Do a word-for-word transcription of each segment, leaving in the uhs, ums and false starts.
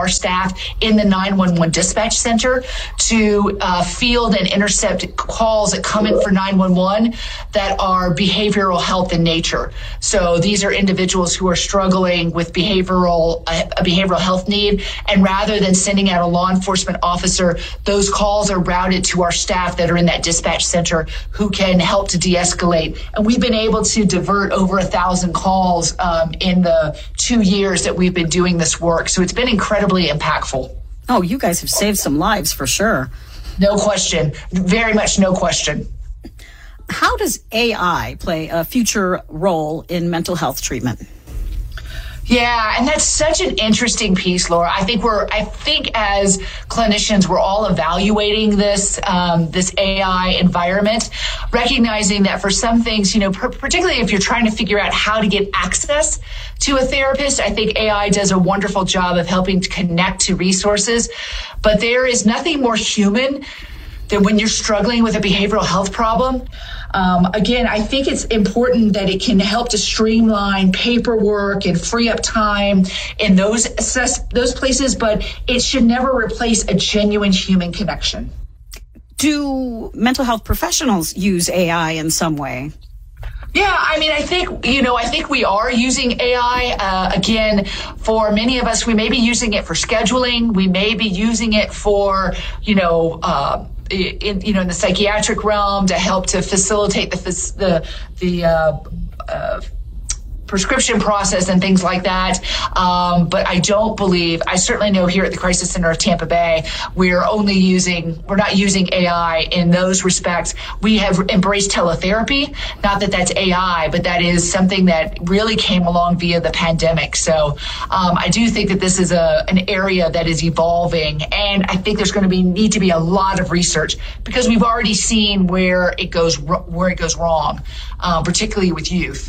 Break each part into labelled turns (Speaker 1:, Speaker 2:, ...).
Speaker 1: our staff in the nine one one dispatch center to uh, field and intercept calls that come in for nine one one that are behavioral health in nature. So these are individuals who are struggling with behavioral uh, a behavioral health need, and rather than sending out a law enforcement officer, those calls are routed to our staff that are in that dispatch center who can help to de-escalate. And we've been able to divert over a thousand calls um, in the two years that we've been doing this work. So it's been incredibly impactful.
Speaker 2: Oh, you guys have saved some lives for sure.
Speaker 1: No question. Very much no question.
Speaker 2: How does A I play a future role in mental health treatment?
Speaker 1: Yeah, and that's such an interesting piece, Laura. I think we're, I think as clinicians, we're all evaluating this, um, this A I environment, recognizing that for some things, you know, per- particularly if you're trying to figure out how to get access to a therapist, I think A I does a wonderful job of helping to connect to resources. But there is nothing more human than when you're struggling with a behavioral health problem. Um, again, I think it's important that it can help to streamline paperwork and free up time in those assess- those places, but it should never replace a genuine human connection.
Speaker 2: Do mental health professionals use A I in some way?
Speaker 1: Yeah, I mean, I think, you know, I think we are using A I. Uh, again, for many of us, we may be using it for scheduling. We may be using it for, you know, uh, in, you know, in the psychiatric realm to help to facilitate the, the, the, uh, uh, prescription process and things like that. Um, but I don't believe, I certainly know here at the Crisis Center of Tampa Bay, we're only using, we're not using A I in those respects. We have embraced teletherapy. Not that that's A I, but that is something that really came along via the pandemic. So um, I do think that this is a an area that is evolving. And I think there's going to be need to be a lot of research because we've already seen where it goes, where it goes wrong, uh, particularly with youth.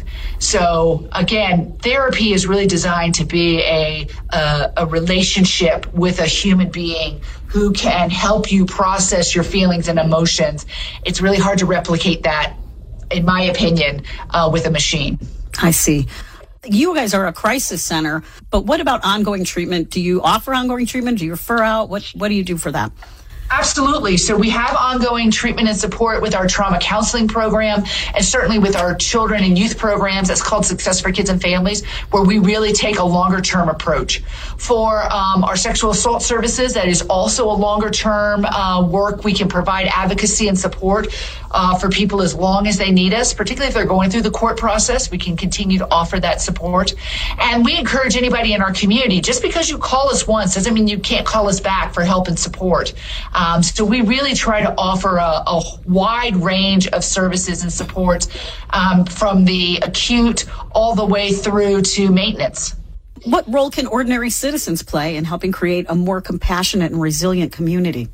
Speaker 1: So again, therapy is really designed to be a, a a relationship with a human being who can help you process your feelings and emotions. It's really hard to replicate that, in my opinion, uh, with a machine.
Speaker 2: I see. You guys are a crisis center, but what about ongoing treatment? Do you offer ongoing treatment? Do you refer out? What What do you do for that?
Speaker 1: Absolutely. So we have ongoing treatment and support with our trauma counseling program and certainly with our children and youth programs. That's called Success for Kids and Families, where we really take a longer term approach. For um, our sexual assault services, that is also a longer term uh, work. We can provide advocacy and support uh, for people as long as they need us, particularly if they're going through the court process. We can continue to offer that support. And we encourage anybody in our community, just because you call us once doesn't mean you can't call us back for help and support. Um, so we really try to offer a, a wide range of services and supports um, from the acute all the way through to maintenance.
Speaker 2: What role can ordinary citizens play in helping create a more compassionate and resilient community?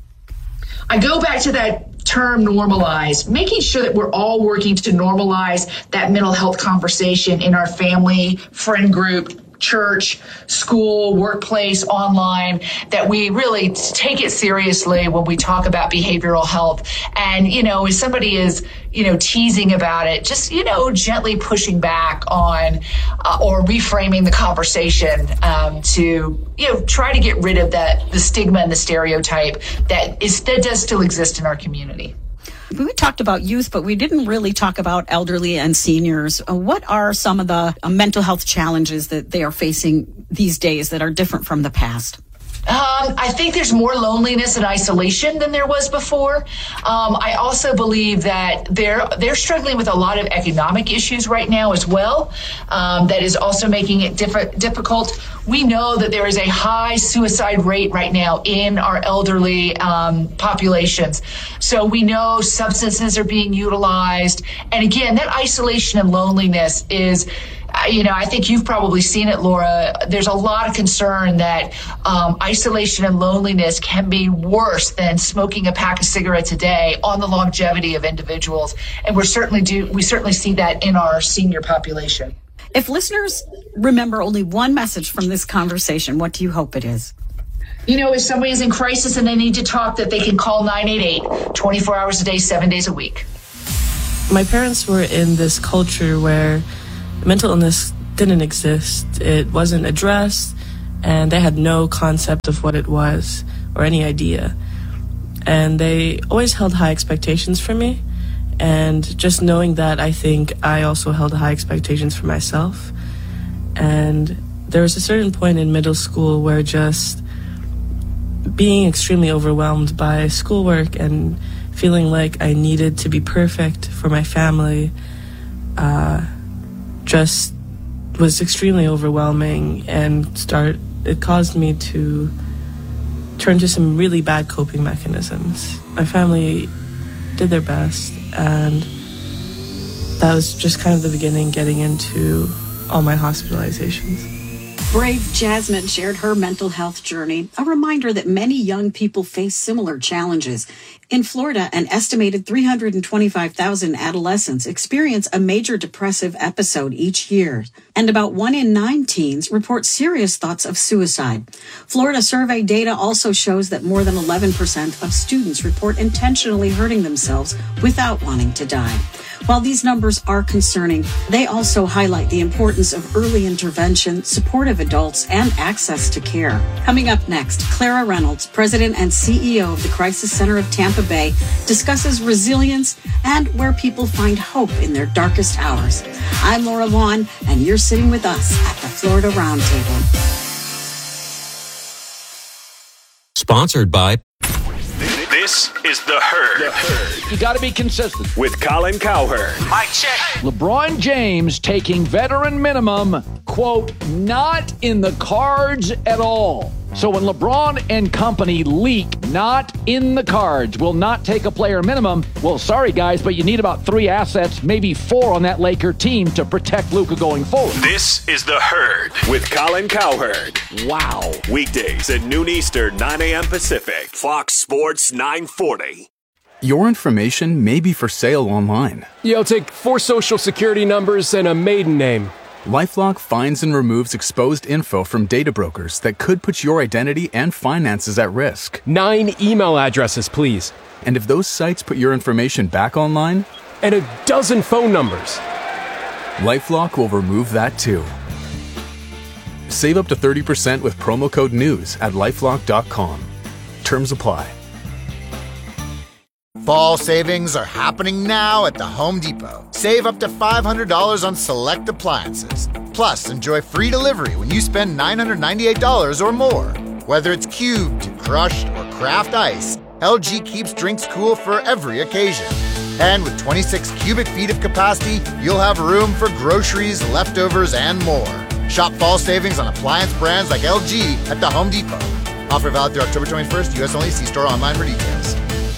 Speaker 1: I go back to that term normalize, making sure that we're all working to normalize that mental health conversation in our family, friend group, church, school, workplace, online, that we really take it seriously when we talk about behavioral health. And, you know, if somebody is, you know, teasing about it, just, you know, gently pushing back on uh, or reframing the conversation um, to, you know, try to get rid of that, the stigma and the stereotype that is, that does still exist in our community.
Speaker 2: We talked about youth, but we didn't really talk about elderly and seniors. What are some of the uh, mental health challenges that they are facing these days that are different from the past?
Speaker 1: Um, I think there's more loneliness and isolation than there was before. Um, I also believe that they're they're struggling with a lot of economic issues right now as well. Um, that is also making it diff- difficult. We know that there is a high suicide rate right now in our elderly um, populations. So we know substances are being utilized. And again, that isolation and loneliness is, you know, I think you've probably seen it, Laura. There's a lot of concern that um, isolation and loneliness can be worse than smoking a pack of cigarettes a day on the longevity of individuals. And we're certainly do we certainly see that in our senior population.
Speaker 2: If listeners remember only one message from this conversation, what do you hope it is?
Speaker 1: You know, if somebody is in crisis and they need to talk, that they can call nine eight eight, twenty-four hours a day, seven days a week.
Speaker 3: My parents were in this culture where mental illness didn't exist. It wasn't addressed. and they had no concept of what it was or any idea. And they always held high expectations for me. And just knowing that, I think I also held high expectations for myself. And there was a certain point in middle school where just being extremely overwhelmed by schoolwork and feeling like I needed to be perfect for my family uh, just was extremely overwhelming, and start it caused me to turn to some really bad coping mechanisms. My family did their best, and that was just kind of the beginning, getting into all my hospitalizations.
Speaker 2: Brave Jasmine shared her mental health journey, a reminder that many young people face similar challenges. In Florida, an estimated three hundred twenty-five thousand adolescents experience a major depressive episode each year, and about one in nine teens report serious thoughts of suicide. Florida survey data also shows that more than eleven percent of students report intentionally hurting themselves without wanting to die. While these numbers are concerning, they also highlight the importance of early intervention, supportive adults, and access to care. Coming up next, Clara Reynolds, President and C E O of the Crisis Center of Tampa Bay, discusses resilience and where people find hope in their darkest hours. I'm Laura Vaughn, and you're sitting with us at the Florida Roundtable.
Speaker 4: Sponsored by...
Speaker 5: This is The Herd.
Speaker 6: The Herd. You got to be consistent.
Speaker 5: With Colin Cowherd.
Speaker 6: Mike check. LeBron James taking veteran minimum, quote, not in the cards at all. So when LeBron and company leak, not in the cards, will not take a player minimum, well, sorry, guys, but you need about three assets, maybe four on that Laker team to protect Luka going forward.
Speaker 5: This is The Herd with Colin Cowherd.
Speaker 6: Wow.
Speaker 5: Weekdays at noon Eastern, nine a.m. Pacific. Fox Sports nine forty.
Speaker 7: Your information may be for sale online.
Speaker 8: Yo, take four social security numbers and a maiden name.
Speaker 7: LifeLock finds and removes exposed info from data brokers that could put your identity and finances at risk.
Speaker 8: Nine email addresses, please.
Speaker 7: And if those sites put your information back online?
Speaker 8: And a dozen phone numbers.
Speaker 7: LifeLock will remove that too. Save up to thirty percent with promo code NEWS at lifelock dot com. Terms apply.
Speaker 9: Fall savings are happening now at the Home Depot. Save up to five hundred dollars on select appliances. Plus, enjoy free delivery when you spend nine hundred ninety-eight dollars or more. Whether it's cubed, crushed, or craft ice, L G keeps drinks cool for every occasion. And with twenty-six cubic feet of capacity, you'll have room for groceries, leftovers, and more. Shop fall savings on appliance brands like L G at the Home Depot. Offer valid through October twenty-first, U S only. See store online for details.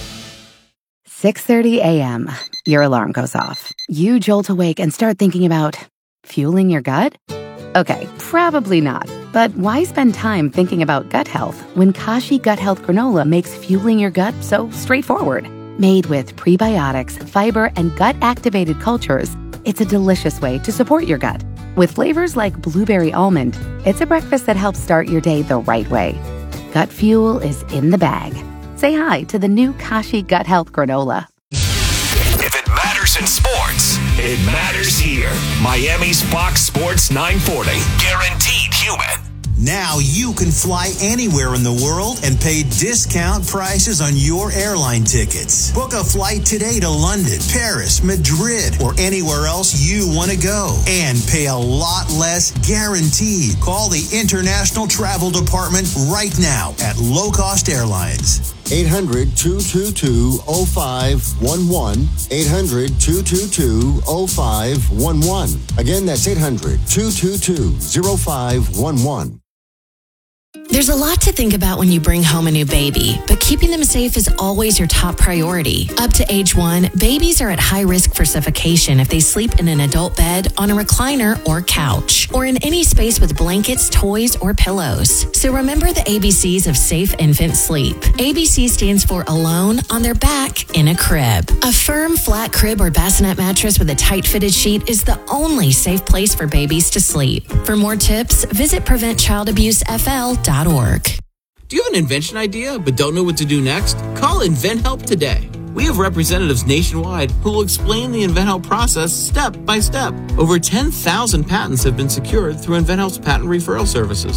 Speaker 10: six thirty a.m. Your alarm goes off. You jolt awake and start thinking about fueling your gut? Okay, probably not. But why spend time thinking about gut health when Kashi Gut Health Granola makes fueling your gut so straightforward? Made with prebiotics, fiber, and gut-activated cultures, it's a delicious way to support your gut. With flavors like blueberry almond, it's a breakfast that helps start your day the right way. Gut fuel is in the bag. Say hi to the new Kashi Gut Health Granola.
Speaker 5: If it matters in sports, it matters here. Miami's Fox Sports nine forty. Guaranteed human.
Speaker 11: Now you can fly anywhere in the world and pay discount prices on your airline tickets. Book a flight today to London, Paris, Madrid, or anywhere else you want to go. And pay a lot less guaranteed. Call the International Travel Department right now at Low Cost Airlines.
Speaker 12: eight hundred, two two two, oh five one one. eight hundred, two two two, oh five one one. Again, that's eight hundred, two two two, oh five one one.
Speaker 13: There's a lot to think about when you bring home a new baby, but keeping them safe is always your top priority. Up to age one, babies are at high risk for suffocation if they sleep in an adult bed, on a recliner or couch, or in any space with blankets, toys, or pillows. So remember the A B Cs of safe infant sleep. A B C stands for alone, on their back, in a crib. A firm, flat crib or bassinet mattress with a tight-fitted sheet is the only safe place for babies to sleep. For more tips, visit prevent child abuse f l dot org.
Speaker 14: Do you have an invention idea but don't know what to do next? Call InventHelp today. We have representatives nationwide who will explain the InventHelp process step by step. Over ten thousand patents have been secured through InventHelp's patent referral services.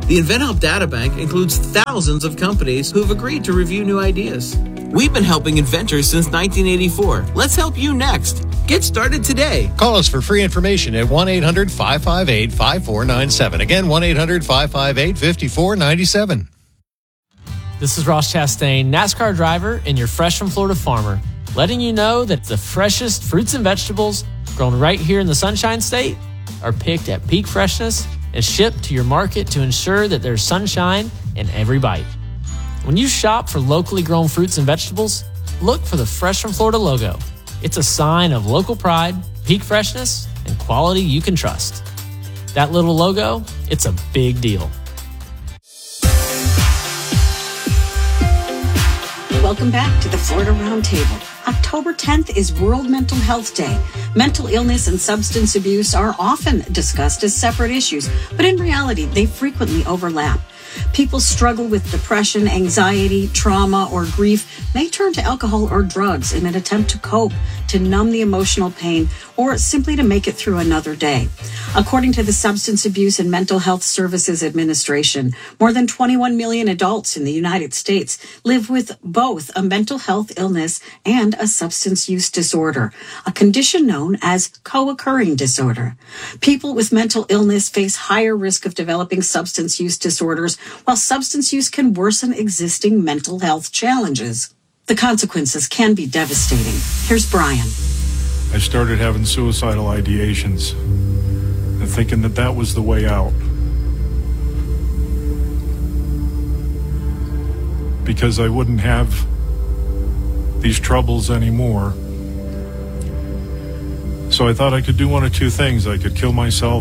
Speaker 14: The InventHelp Data Bank includes thousands of companies who have agreed to review new ideas. We've been helping inventors since nineteen eighty-four. Let's help you next. Get started today.
Speaker 15: Call us for free information at one eight hundred five five eight five four nine seven. Again, one eight hundred five five eight five four nine seven.
Speaker 16: This is Ross Chastain, NASCAR driver and your Fresh from Florida farmer, letting you know that the freshest fruits and vegetables grown right here in the Sunshine State are picked at peak freshness and shipped to your market to ensure that there's sunshine in every bite. When you shop for locally grown fruits and vegetables, look for the Fresh from Florida logo. It's a sign of local pride, peak freshness, and quality you can trust. That little logo, it's a big deal.
Speaker 2: Welcome back to the Florida Roundtable. October tenth is World Mental Health Day. Mental illness and substance abuse are often discussed as separate issues, but in reality, they frequently overlap. People struggle with depression, anxiety, trauma, or grief may turn to alcohol or drugs in an attempt to cope, to numb the emotional pain, or simply to make it through another day. According to the Substance Abuse and Mental Health Services Administration, more than twenty-one million adults in the United States live with both a mental health illness and a substance use disorder, a condition known as co-occurring disorder. People with mental illness face higher risk of developing substance use disorders, while substance use can worsen existing mental health challenges. The consequences can be devastating. Here's Brian.
Speaker 17: I started having suicidal ideations and thinking that that was the way out. Because I wouldn't have these troubles anymore. So I thought I could do one of two things. I could kill myself,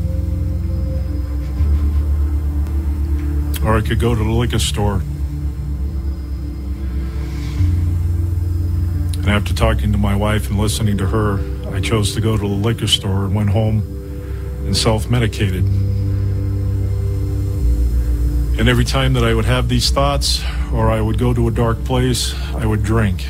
Speaker 17: or I could go to the liquor store. And after talking to my wife and listening to her, I chose to go to the liquor store and went home and self-medicated. And every time that I would have these thoughts, or I would go to a dark place, I would drink.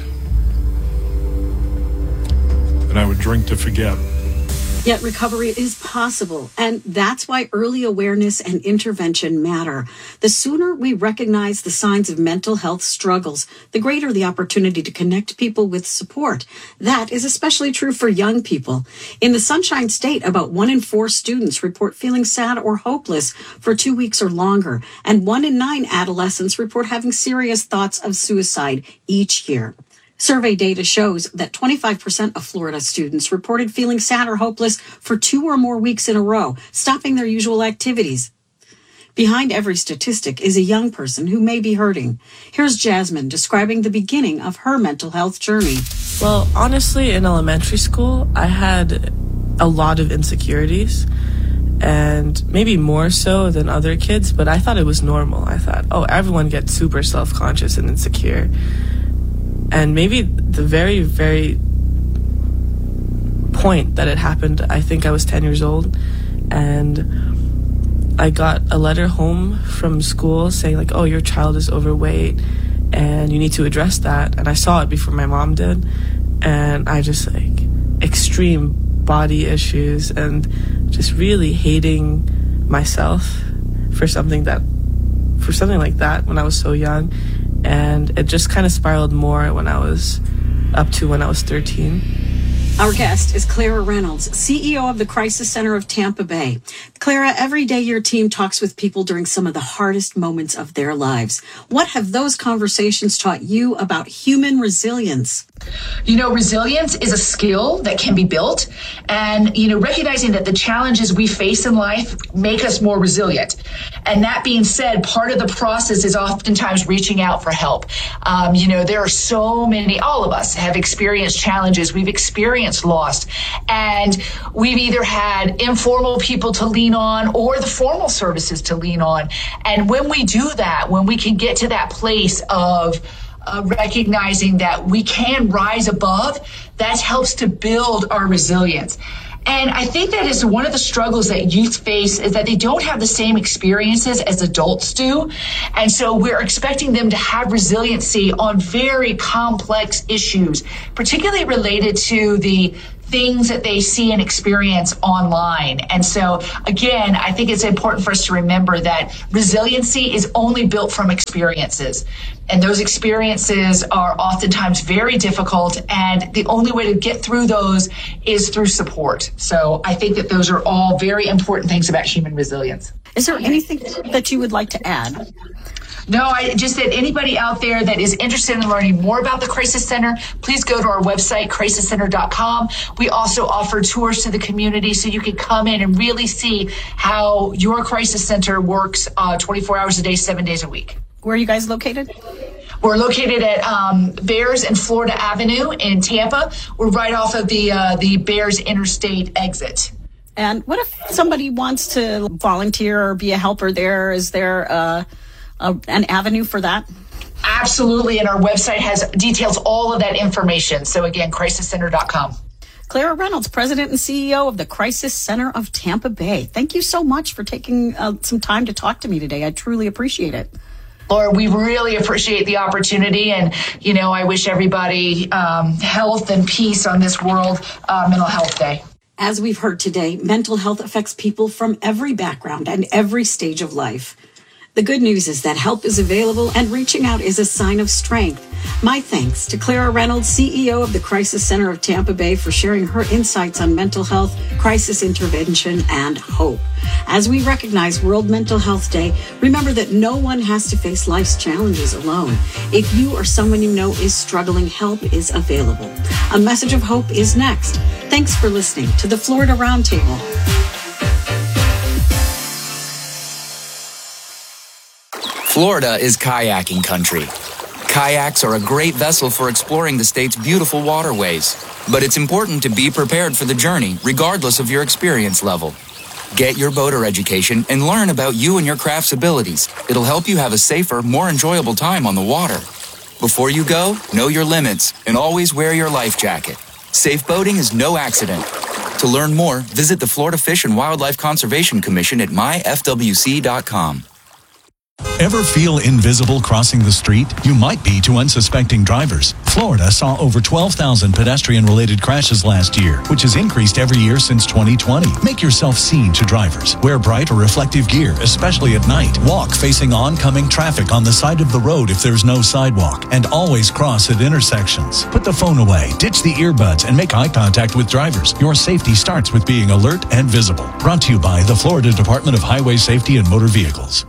Speaker 17: And I would drink to forget.
Speaker 2: Yet recovery is possible, and that's why early awareness and intervention matter. The sooner we recognize the signs of mental health struggles, the greater the opportunity to connect people with support. That is especially true for young people. In the Sunshine State, about one in four students report feeling sad or hopeless for two weeks or longer, and one in nine adolescents report having serious thoughts of suicide each year. Survey data shows that twenty-five percent of Florida students reported feeling sad or hopeless for two or more weeks in a row, stopping their usual activities. Behind every statistic is a young person who may be hurting. Here's Jasmine describing the beginning of her mental health journey.
Speaker 3: Well, honestly, in elementary school, I had a lot of insecurities, and maybe more so than other kids, but I thought it was normal. I thought, oh, everyone gets super self-conscious and insecure. And maybe the very, very point that it happened, I think I was ten years old, and I got a letter home from school saying, like, oh, your child is overweight and you need to address that. And I saw it before my mom did, and I just, like, extreme body issues and just really hating myself for something that, for something like that when I was so young. And it just kind of spiraled more when I was up to when I was thirteen.
Speaker 2: Our guest is Clara Reynolds, C E O of the Crisis Center of Tampa Bay. Clara, every day your team talks with people during some of the hardest moments of their lives. What have those conversations taught you about human resilience?
Speaker 1: You know, resilience is a skill that can be built. And, you know, recognizing that the challenges we face in life make us more resilient. And that being said, part of the process is oftentimes reaching out for help. Um, you know, there are so many, all of us have experienced challenges. We've experienced loss. And we've either had informal people to lean on or the formal services to lean on. And when we do that, when we can get to that place of Uh, recognizing that we can rise above, that helps to build our resilience. And I think that is one of the struggles that youth face, is that they don't have the same experiences as adults do. And so we're expecting them to have resiliency on very complex issues, particularly related to the things that they see and experience online. And so, again, I think it's important for us to remember that resiliency is only built from experiences. And those experiences are oftentimes very difficult. And the only way to get through those is through support. So I think that those are all very important things about human resilience.
Speaker 2: Is there anything that you would like to add?
Speaker 1: No, I just that anybody out there that is interested in learning more about the Crisis Center, please go to our website, crisis center dot com. We also offer tours to the community so you can come in and really see how your Crisis Center works uh, twenty-four hours a day, seven days a week.
Speaker 2: Where are you guys located?
Speaker 1: We're located at um, Bears and Florida Avenue in Tampa. We're right off of the uh, the Bears Interstate exit.
Speaker 2: And what if somebody wants to volunteer or be a helper there? Is there uh Uh, an avenue for that?
Speaker 1: Absolutely, and our website has details all of that information. So again, crisis center dot com.
Speaker 2: Clara Reynolds, President and C E O of the Crisis Center of Tampa Bay. Thank you so much for taking uh, some time to talk to me today. I truly appreciate it.
Speaker 1: Laura, we really appreciate the opportunity, and you know, I wish everybody um, health and peace on this World uh, Mental Health Day.
Speaker 2: As we've heard today, mental health affects people from every background and every stage of life. The good news is that help is available and reaching out is a sign of strength. My thanks to Clara Reynolds, C E O of the Crisis Center of Tampa Bay, for sharing her insights on mental health, crisis intervention, and hope. As we recognize World Mental Health Day, remember that no one has to face life's challenges alone. If you or someone you know is struggling, help is available. A message of hope is next. Thanks for listening to the Florida Roundtable.
Speaker 18: Florida is kayaking country. Kayaks are a great vessel for exploring the state's beautiful waterways, but it's important to be prepared for the journey, regardless of your experience level. Get your boater education and learn about you and your craft's abilities. It'll help you have a safer, more enjoyable time on the water. Before you go, know your limits and always wear your life jacket. Safe boating is no accident. To learn more, visit the Florida Fish and Wildlife Conservation Commission at my f w c dot com.
Speaker 19: Ever feel invisible crossing the street? You might be to unsuspecting drivers. Florida saw over twelve thousand pedestrian-related crashes last year, which has increased every year since twenty twenty. Make yourself seen to drivers. Wear bright or reflective gear, especially at night. Walk facing oncoming traffic on the side of the road if there's no sidewalk, and always cross at intersections. Put the phone away, ditch the earbuds, and make eye contact with drivers. Your safety starts with being alert and visible. Brought to you by the Florida Department of Highway Safety and Motor Vehicles.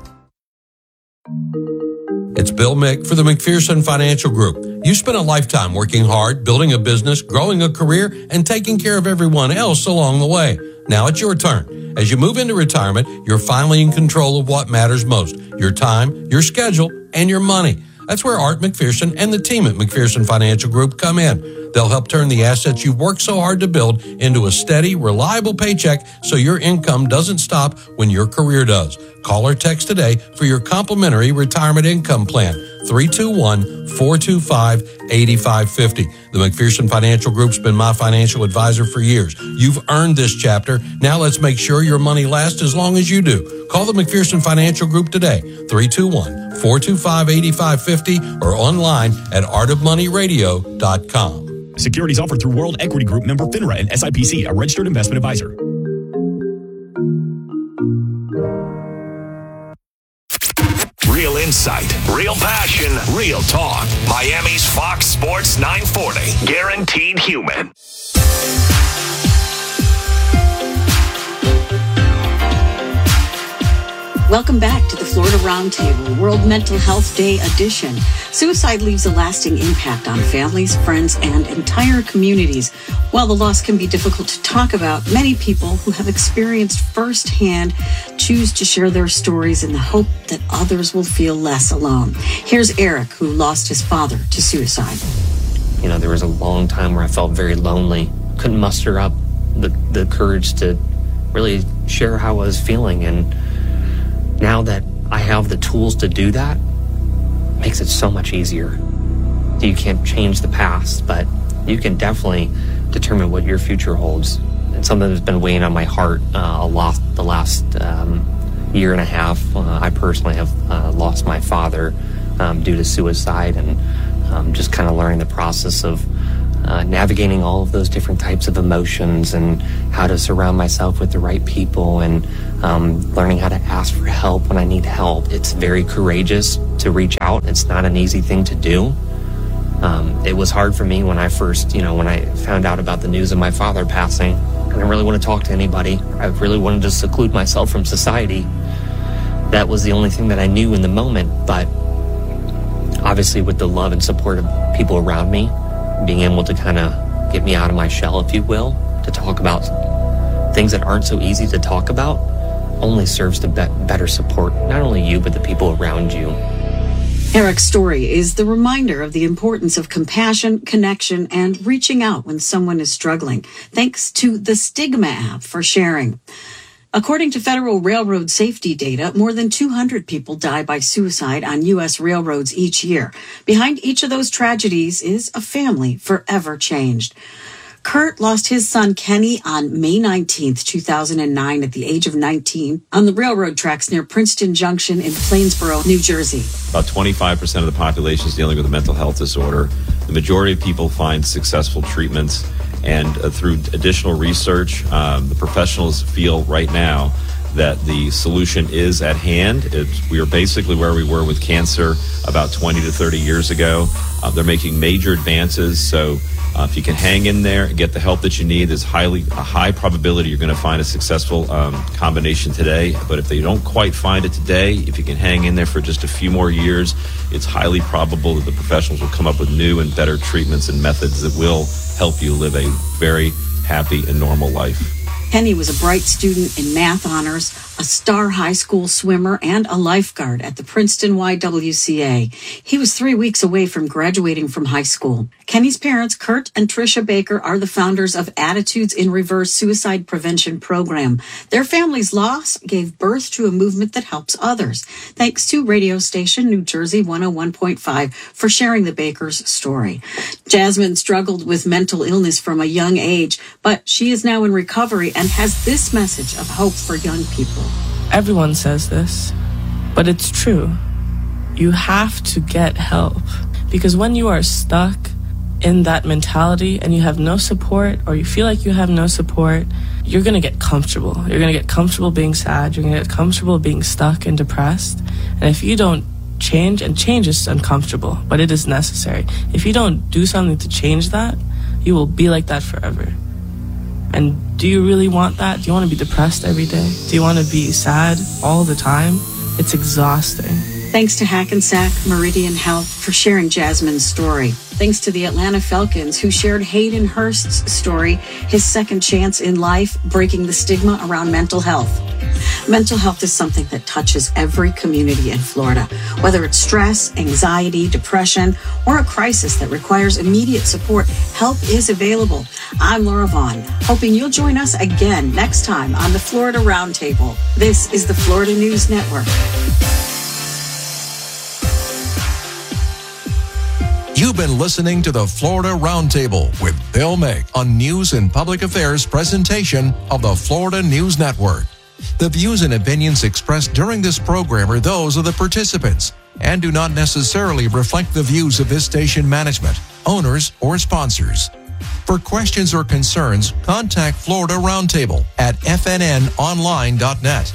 Speaker 20: It's Bill Mick for the McPherson Financial Group. You spent a lifetime working hard, building a business, growing a career, and taking care of everyone else along the way. Now it's your turn. As you move into retirement, you're finally in control of what matters most: your time, your schedule, and your money. That's where Art McPherson and the team at McPherson Financial Group come in. They'll help turn the assets you've worked so hard to build into a steady, reliable paycheck so your income doesn't stop when your career does. Call or text today for your complimentary retirement income plan, three two one, four two five, eight five five zero. The McPherson Financial Group's been my financial advisor for years. You've earned this chapter. Now let's make sure your money lasts as long as you do. Call the McPherson Financial Group today, three two one, four two five, eight five five zero, or online at art of money radio dot com.
Speaker 21: Securities offered through World Equity Group, member FINRA and S I P C, a registered investment advisor.
Speaker 5: Real insight, real passion, real talk. Miami's Fox Sports nine forty. Guaranteed human.
Speaker 2: Welcome back to the Florida Roundtable, World Mental Health Day edition. Suicide leaves a lasting impact on families, friends, and entire communities. While the loss can be difficult to talk about, many people who have experienced firsthand choose to share their stories in the hope that others will feel less alone. Here's Eric, who lost his father to suicide.
Speaker 22: You know, there was a long time where I felt very lonely, couldn't muster up the, the courage to really share how I was feeling, and now that I have the tools to do that, it makes it so much easier. You can't change the past, but you can definitely determine what your future holds. And something that's been weighing on my heart uh, a lot the last um, year and a half. Uh, I personally have uh, lost my father um, due to suicide, and um, just kind of learning the process of uh, navigating all of those different types of emotions and how to surround myself with the right people and um, learning how to ask for help when I need help. It's very courageous to reach out. It's not an easy thing to do. Um, it was hard for me when I first, you know, when I found out about the news of my father passing. I didn't really want to talk to anybody. I really wanted to seclude myself from society. That was the only thing that I knew in the moment. But obviously with the love and support of people around me, being able to kind of get me out of my shell, if you will, to talk about things that aren't so easy to talk about, only serves to be- better support not only you, but the people around you.
Speaker 2: Eric's story is the reminder of the importance of compassion, connection, and reaching out when someone is struggling. Thanks to the Stigma app for sharing. According to Federal Railroad safety data, more than two hundred people die by suicide on U S railroads each year. Behind each of those tragedies is a family forever changed. Kurt lost his son Kenny on May nineteenth, two thousand nine at the age of nineteen on the railroad tracks near Princeton Junction in Plainsboro, New Jersey.
Speaker 4: About twenty-five percent of the population is dealing with a mental health disorder. The majority of people find successful treatments, and uh, through additional research, um, the professionals feel right now that the solution is at hand. It's, we are basically where we were with cancer about twenty to thirty years ago. Uh, they're making major advances, so Uh, if you can hang in there and get the help that you need, there's highly a high probability you're going to find a successful um, combination today. But if they don't quite find it today, if you can hang in there for just a few more years, it's highly probable that the professionals will come up with new and better treatments and methods that will help you live a very happy and normal life.
Speaker 2: Kenny was a bright student in math honors, a star high school swimmer, and a lifeguard at the Princeton Y W C A. He was three weeks away from graduating from high school. Kenny's parents, Kurt and Tricia Baker, are the founders of Attitudes in Reverse Suicide Prevention Program. Their family's loss gave birth to a movement that helps others. Thanks to radio station New Jersey one oh one point five for sharing the Bakers' story. Jasmine struggled with mental illness from a young age, but she is now in recovery and has this message of hope for young people.
Speaker 3: Everyone says this, but it's true. You have to get help, because when you are stuck in that mentality and you have no support, or you feel like you have no support, you're going to get comfortable. You're going to get comfortable being sad. You're going to get comfortable being stuck and depressed. And if you don't change, and change is uncomfortable, but it is necessary. If you don't do something to change that, you will be like that forever. And do you really want that? Do you want to be depressed every day? Do you want to be sad all the time? It's exhausting.
Speaker 2: Thanks to Hackensack Meridian Health for sharing Jasmine's story. Thanks to the Atlanta Falcons, who shared Hayden Hurst's story, his second chance in life, breaking the stigma around mental health. Mental health is something that touches every community in Florida, whether it's stress, anxiety, depression, or a crisis that requires immediate support. Help is available. I'm Laura Vaughn, hoping you'll join us again next time on the Florida Roundtable. This is the Florida News Network.
Speaker 6: You've been listening to the Florida Roundtable with Bill Mick on News and Public Affairs presentation of the Florida News Network. The views and opinions expressed during this program are those of the participants and do not necessarily reflect the views of this station management, owners, or sponsors. For questions or concerns, contact Florida Roundtable at f n n online dot net.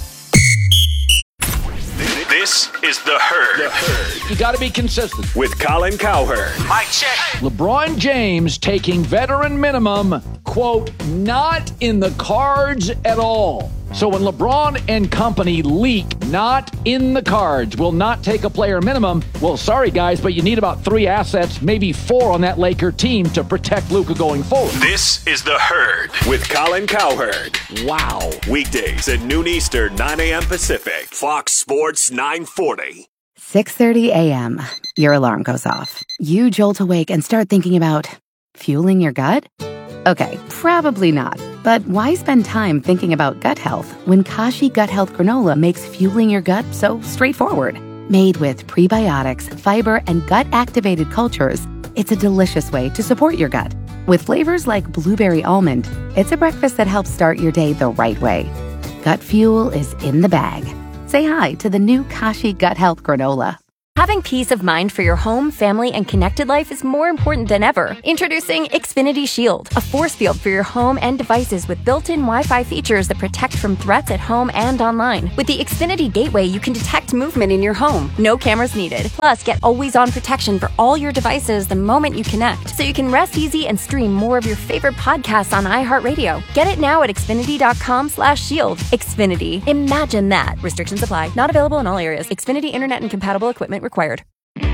Speaker 5: This is The Herd.
Speaker 23: The Herd. You got to be consistent.
Speaker 5: With Colin Cowherd.
Speaker 23: Mic check. LeBron James taking veteran minimum, quote, not in the cards at all. So when LeBron and company leak not in the cards, will not take a player minimum, well, sorry, guys, but you need about three assets, maybe four on that Laker team to protect Luka going forward.
Speaker 5: This is The Herd with Colin Cowherd.
Speaker 23: Wow.
Speaker 5: Weekdays at noon Eastern, nine a.m. Pacific. Fox Sports nine forty.
Speaker 10: six thirty a.m. Your alarm goes off. You jolt awake and start thinking about fueling your gut? Okay, probably not. But why spend time thinking about gut health when Kashi Gut Health Granola makes fueling your gut so straightforward? Made with prebiotics, fiber, and gut-activated cultures, it's a delicious way to support your gut. With flavors like blueberry almond, it's a breakfast that helps start your day the right way. Gut fuel is in the bag. Say hi to the new Kashi Gut Health Granola.
Speaker 7: Having peace of mind for your home, family, and connected life is more important than ever. Introducing Xfinity Shield, a force field for your home and devices with built-in Wi-Fi features that protect from threats at home and online. With the Xfinity Gateway, you can detect movement in your home. No cameras needed. Plus, get always-on protection for all your devices the moment you connect, so you can rest easy and stream more of your favorite podcasts on iHeartRadio. Get it now at Xfinity.com slash shield. Xfinity. Imagine that. Restrictions apply. Not available in all areas. Xfinity Internet and compatible equipment required.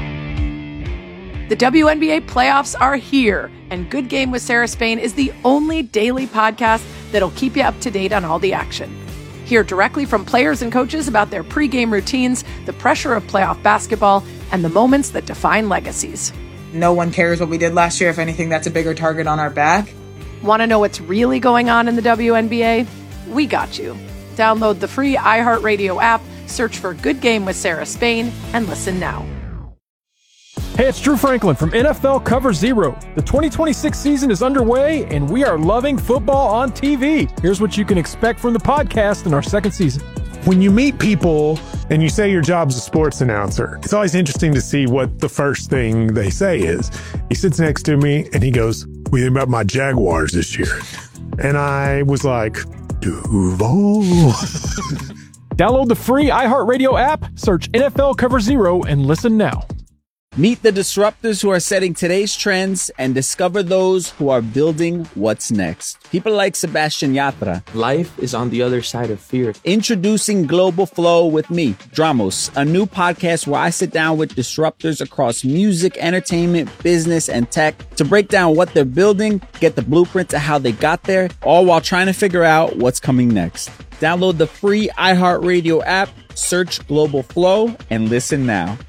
Speaker 8: The W N B A playoffs are here, and Good Game with Sarah Spain is the only daily podcast that'll keep you up to date on all the action. Hear directly from players and coaches about their pregame routines, the pressure of playoff basketball, and the moments that define legacies.
Speaker 9: No one cares what we did last year. If anything, that's a bigger target on our back.
Speaker 8: Want to know what's really going on in the W N B A? We got you. Download the free iHeartRadio app, search for Good Game with Sarah Spain, and listen now.
Speaker 24: Hey, it's Drew Franklin from N F L Cover Zero. The twenty twenty-six season is underway, and we are loving football on T V. Here's what you can expect from the podcast in our second season.
Speaker 25: When you meet people and you say your job's a sports announcer, it's always interesting to see what the first thing they say is. He sits next to me and he goes, "What do you think about my Jaguars this year?" And I was like, Duval.
Speaker 24: Download the free iHeartRadio app, search N F L Cover Zero, and listen now.
Speaker 26: Meet the disruptors who are setting today's trends and discover those who are building what's next. People like Sebastian Yatra.
Speaker 27: Life is on the other side of fear.
Speaker 26: Introducing Global Flow with me, Dramos, a new podcast where I sit down with disruptors across music, entertainment, business, and tech to break down what they're building, get the blueprint to how they got there, all while trying to figure out what's coming next. Download the free iHeartRadio app, search Global Flow, and listen now.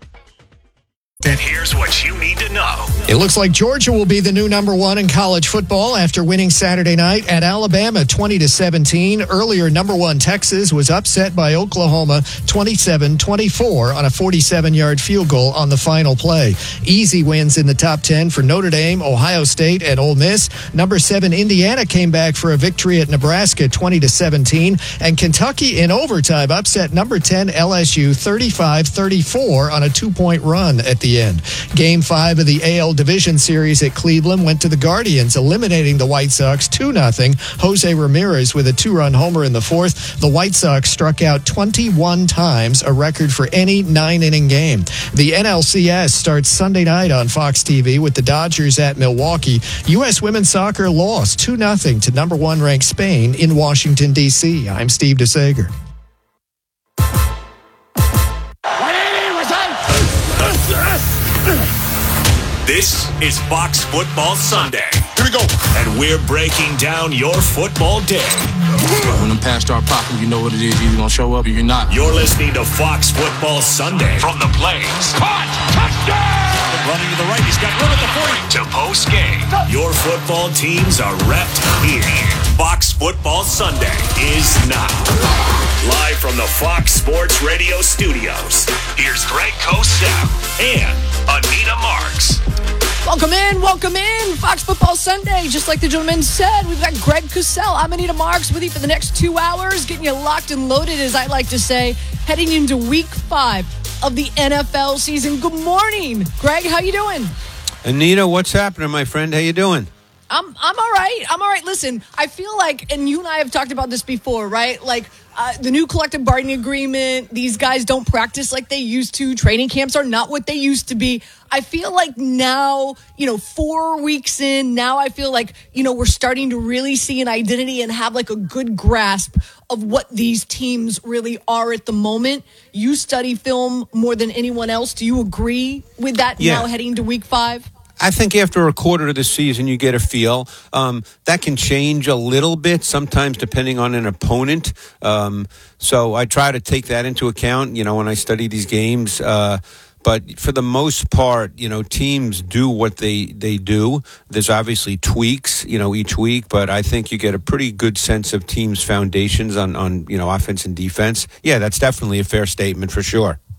Speaker 5: And here's what you need to know.
Speaker 28: It looks like Georgia will be the new number one in college football after winning Saturday night at Alabama twenty to seventeen. Earlier, number one Texas was upset by Oklahoma twenty-seven twenty-four on a forty-seven-yard field goal on the final play. Easy wins in the top ten for Notre Dame, Ohio State, and Ole Miss. Number seven Indiana came back for a victory at Nebraska twenty to seventeen. And Kentucky in overtime upset number ten L S U thirty-five thirty-four on a two-point run at the end. Game five of the A L Division Series at Cleveland went to the Guardians, eliminating the White Sox two nothing. Jose Ramirez with a two-run homer in the fourth. The White Sox struck out twenty-one times, a record for any nine-inning game. The N L C S starts Sunday night on Fox T V with the Dodgers at Milwaukee. U S women's soccer lost two nothing to number one ranked Spain in Washington, D C I'm Steve DeSager.
Speaker 5: This is Fox Football Sunday. Here we go. And we're breaking down your football day.
Speaker 29: When them pass start popping, you know what it is. You're either going to show up or you're not.
Speaker 5: You're listening to Fox Football Sunday from the Plains. Caught! Touchdown! Running to the right. He's got room at the forty. To post game. Your football teams are repped here. Fox Football Sunday is now. Live from the Fox Sports Radio studios. Here's Greg Cosell and Anita Marks.
Speaker 30: Welcome in, welcome in. Fox Football Sunday. Just like the gentleman said, we've got Greg Cosell. I'm Anita Marks with you for the next two hours, getting you locked and loaded, as I like to say, heading into week five of the N F L season. Good morning, Greg. How you doing?
Speaker 31: Anita, what's happening, my friend? How you doing?
Speaker 30: I'm I'm all right. I'm all right. Listen, I feel like, and you and I have talked about this before, right? Like uh, the new collective bargaining agreement, these guys don't practice like they used to. Training camps are not what they used to be. I feel like now, you know, four weeks in, now I feel like, you know, we're starting to really see an identity and have like a good grasp of what these teams really are at the moment. You study film more than anyone else. Do you agree with that
Speaker 31: Yeah.
Speaker 30: now heading to week five?
Speaker 31: I think after a quarter of the season, you get a feel. Um, that can change a little bit, sometimes depending on an opponent. Um, so I try to take that into account, you know, when I study these games. Uh, but for the most part, you know, teams do what they, they do. There's obviously tweaks, you know, each week, but I think you get a pretty good sense of teams' foundations on, on you know, offense and defense. Yeah, that's definitely a fair statement for sure.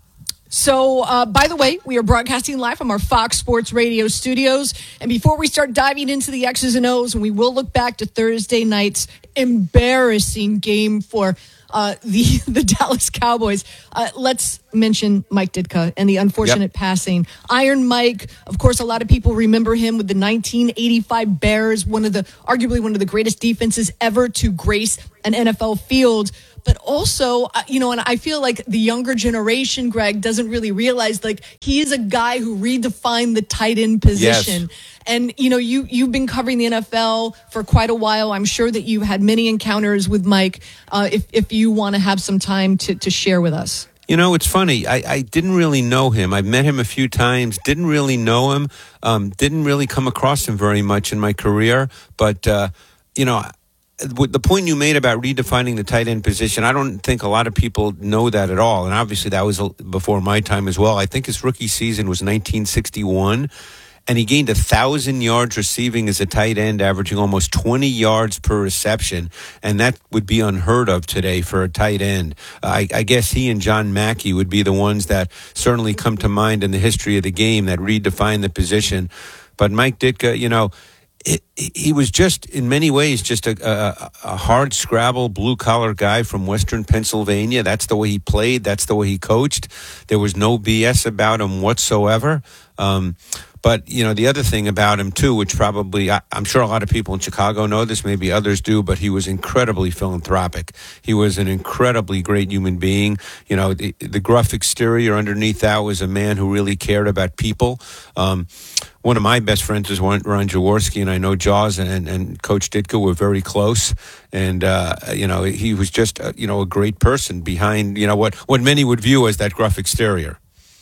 Speaker 30: So, uh, by the way, we are broadcasting live from our Fox Sports Radio studios. And before we start diving into the X's and O's, and we will look back to Thursday night's embarrassing game for uh, the the Dallas Cowboys, uh, let's mention Mike Ditka and the unfortunate yep. passing. Iron Mike, of course, a lot of people remember him with the nineteen eighty-five Bears, one of the arguably one of the greatest defenses ever to grace an N F L field. But also, you know, and I feel like the younger generation, Greg, doesn't really realize, like, he is a guy who redefined the tight end position. Yes. And, you know, you, you've been covering the N F L for quite a while. I'm sure that you had many encounters with Mike, uh, if, if you want to have some time to, to share with us.
Speaker 31: You know, it's funny. I, I didn't really know him. I've met him a few times, didn't really know him, um, didn't really come across him very much in my career. But, uh, you know, the point you made about redefining the tight end position, I don't think a lot of people know that at all. And obviously that was before my time as well. I think his rookie season was nineteen sixty-one, and he gained one thousand yards receiving as a tight end, averaging almost twenty yards per reception. And that would be unheard of today for a tight end. I, I guess he and John Mackey would be the ones that certainly come to mind in the history of the game that redefined the position. But Mike Ditka, you know, It, he was just, in many ways, just a, a, a hard scrabble, blue-collar guy from Western Pennsylvania. That's the way he played. That's the way he coached. There was no B S about him whatsoever. Um, but, you know, the other thing about him, too, which probably, I, I'm sure a lot of people in Chicago know this, maybe others do, but he was incredibly philanthropic. He was an incredibly great human being. You know, the, the gruff exterior underneath that was a man who really cared about people. Um, one of my best friends is Ron Jaworski, and I know Jaws and, and Coach Ditka were very close. And, uh, you know, he was just, a, you know, a great person behind, you know, what, what many would view as that gruff exterior.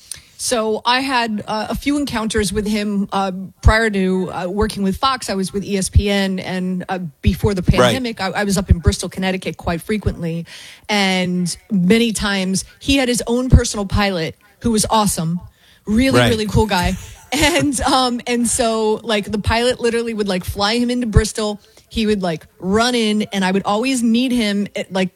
Speaker 30: So I had uh, a few encounters with him uh, prior to uh, working with Fox. I was with E S P N, and uh, before the pandemic, right. I, I was up in Bristol, Connecticut quite frequently. And many times he had his own personal pilot who was awesome, really, right. really cool guy. And um, and so, like, the pilot literally would, like, fly him into Bristol. He would, like, run in, and I would always meet him at, like,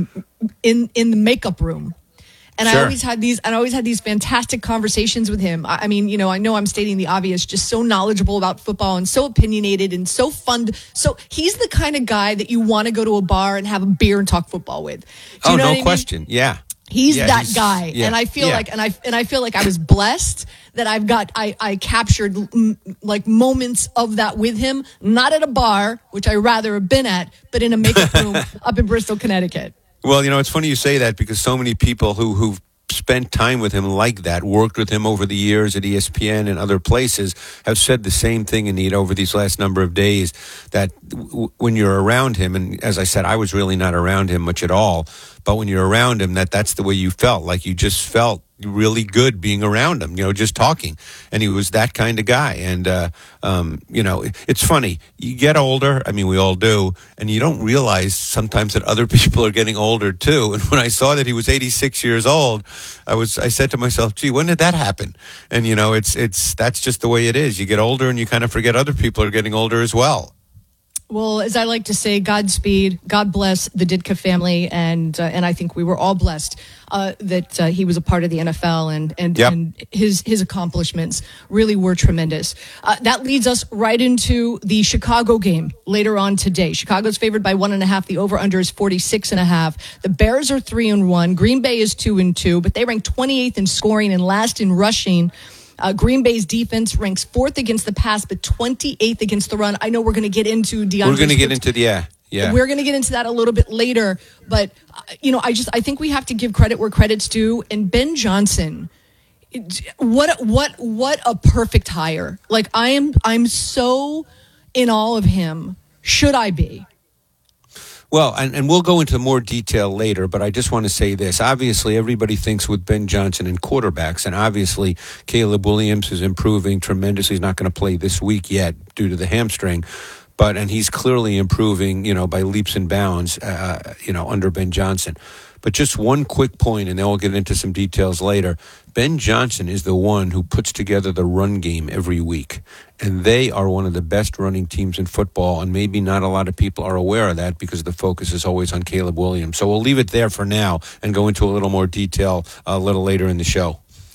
Speaker 30: in in the makeup room. And sure. I always had these, and I always had these fantastic conversations with him. I, I mean, you know, I know I'm stating the obvious, just so knowledgeable about football and so opinionated and so fun. To, so he's the kind of guy that you want to go to a bar and have a beer and talk football with. Do you
Speaker 31: oh,
Speaker 30: know
Speaker 31: no
Speaker 30: what I mean?
Speaker 31: question. Yeah.
Speaker 30: He's
Speaker 31: yeah,
Speaker 30: that
Speaker 31: he's,
Speaker 30: guy.
Speaker 31: Yeah,
Speaker 30: and I feel
Speaker 31: yeah.
Speaker 30: like, and I, and I feel like I was blessed that I've got, I, I captured m- like moments of that with him, not at a bar, which I rather have been at, but in a makeup room up in Bristol, Connecticut.
Speaker 31: Well, you know, it's funny you say that because so many people who, who've spent time with him like that, worked with him over the years at E S P N and other places, have said the same thing, Anita, over these last number of days, that w- when you're around him, and as I said, I was really not around him much at all, but when you're around him, that that's the way you felt, like you just felt really good being around him, you know, just talking. And he was that kind of guy. And, uh, um, you know, it's funny. You get older. I mean, we all do. And you don't realize sometimes that other people are getting older, too. And when I saw that he was eighty-six years old, I was, I said to myself, gee, when did that happen? And, you know, it's, it's, that's just the way it is. You get older and you kind of forget other people are getting older as well.
Speaker 30: Well, as I like to say, Godspeed, God bless the Ditka family, and uh, and I think we were all blessed uh, that uh, he was a part of the N F L, and and, yep. and his his accomplishments really were tremendous. Uh, that leads us right into the Chicago game later on today. Chicago's favored by one and a half. The over/under is forty-six and a half. The Bears are three and one. Green Bay is two and two, but they rank twenty-eighth in scoring and last in rushing. Uh, Green Bay's defense ranks fourth against the pass, but twenty-eighth against the run. I know we're going to get into DeAndre
Speaker 31: We're going to get into the, yeah, yeah.
Speaker 30: We're going to get into that a little bit later. But, uh, you know, I just, I think we have to give credit where credit's due. And Ben Johnson, it, what, what, what a perfect hire. Like, I am, I'm so in awe of him. Should I be?
Speaker 31: Well, and, and we'll go into more detail later, but I just want to say this. Obviously, everybody thinks with Ben Johnson and quarterbacks, and obviously Caleb Williams is improving tremendously. He's not going to play this week yet due to the hamstring, but and he's clearly improving, you know, by leaps and bounds, uh, you know, under Ben Johnson. But just one quick point, and then we'll get into some details later. Ben Johnson is the one who puts together the run game every week. And they are one of the best running teams in football, and maybe not a lot of people are aware of that because the focus is always on Caleb Williams. So we'll leave it there for now and go into a little more detail a little later in the show.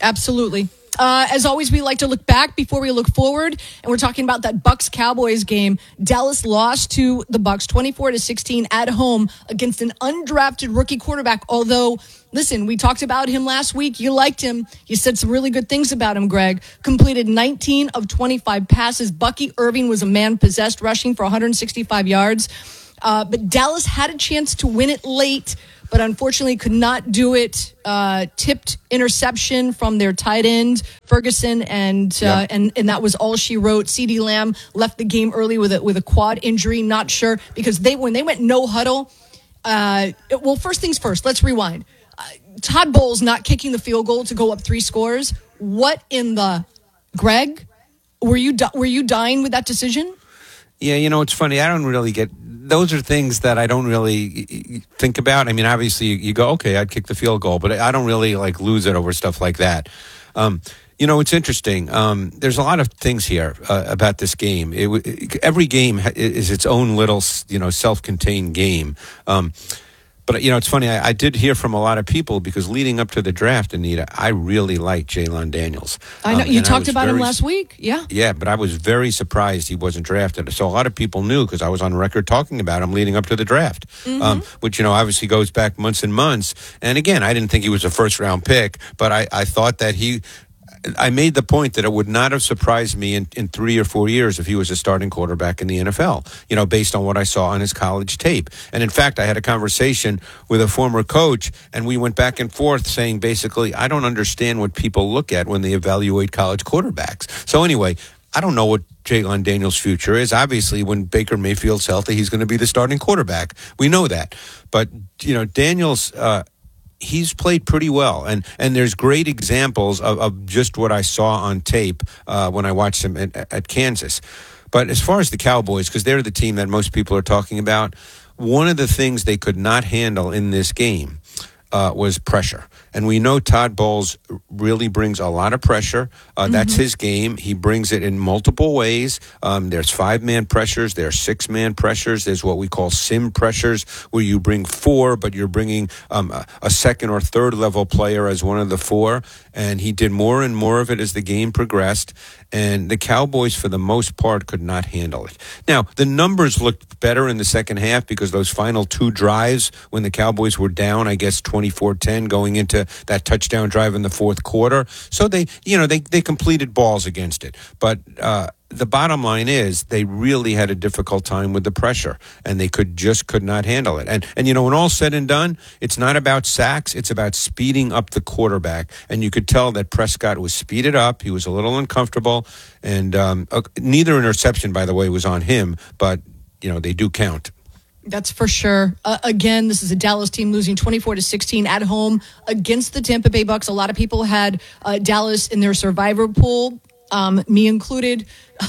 Speaker 30: Absolutely. Uh, as always, we like to look back before we look forward, and we're talking about that Bucks-Cowboys game. Dallas lost to the Bucks twenty-four to sixteen at home against an undrafted rookie quarterback. Although, listen, we talked about him last week. You liked him. You said some really good things about him, Greg. Completed nineteen of twenty-five passes. Bucky Irving was a man possessed, rushing for one hundred sixty-five yards. Uh, but Dallas had a chance to win it late, but unfortunately could not do it. Uh, tipped interception from their tight end, Ferguson, and uh, yeah. and and that was all she wrote. CeeDee Lamb left the game early with a with a quad injury. Not sure because they when they went no huddle. Uh, it, well, first things first. Let's rewind. Uh, Todd Bowles not kicking the field goal to go up three scores. What in the Greg? Were you were you dying with that decision?
Speaker 31: Yeah, you know, it's funny. I don't really get. Those are things that I don't really think about. I mean, obviously, you, you go, okay, I'd kick the field goal, but I don't really like lose it over stuff like that. Um, you know, it's interesting. Um, there's a lot of things here uh, about this game. It, it, every game is its own little, you know, self-contained game. Um, But, you know, it's funny. I, I did hear from a lot of people because leading up to the draft, Anita, I really liked Jalen Daniels.
Speaker 30: I know.
Speaker 31: Um,
Speaker 30: you talked about
Speaker 31: very,
Speaker 30: him last week. Yeah.
Speaker 31: Yeah, but I was very surprised he wasn't drafted. So a lot of people knew because I was on record talking about him leading up to the draft, mm-hmm. um, which, you know, obviously goes back months and months. And, again, I didn't think he was a first-round pick, but I, I thought that he – I made the point that it would not have surprised me in, in three or four years if he was a starting quarterback in the N F L, you know, based on what I saw on his college tape. And in fact, I had a conversation with a former coach, and we went back and forth saying basically, I don't understand what people look at when they evaluate college quarterbacks. So anyway, I don't know what Jalen Daniels' future is. Obviously, when Baker Mayfield's healthy, he's going to be the starting quarterback. We know that. But, you know, Daniels, uh, he's played pretty well, and and there's great examples of, of just what I saw on tape uh, when I watched him at, at Kansas. But as far as the Cowboys, because they're the team that most people are talking about, one of the things they could not handle in this game uh, was pressure. And we know Todd Bowles really brings a lot of pressure. Uh, mm-hmm. That's his game. He brings it in multiple ways. Um, there's five-man pressures. There's six-man pressures. There's what we call sim pressures, where you bring four, but you're bringing um, a, a second or third-level player as one of the four. And he did more and more of it as the game progressed. And the Cowboys, for the most part, could not handle it. Now, the numbers looked better in the second half because those final two drives when the Cowboys were down, I guess, twenty-four ten going into that touchdown drive in the fourth quarter. So they, you know, they, they completed balls against it. But uh, the bottom line is they really had a difficult time with the pressure, and they could just could not handle it. And, and you know, when all's said and done, it's not about sacks. It's about speeding up the quarterback. And you could tell that Prescott was speeded up. He was a little uncomfortable. And um, uh, neither interception, by the way, was on him. But, you know, they do count.
Speaker 30: That's for sure. Uh, again, this is a Dallas team losing twenty-four to sixteen at home against the Tampa Bay Bucks. A lot of people had uh, Dallas in their survivor pool, um, me included.